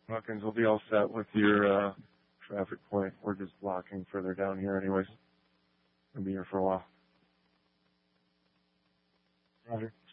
Hawkins will be all set with your traffic point. We're just blocking further down here anyways. We'll be here for a while. Roger.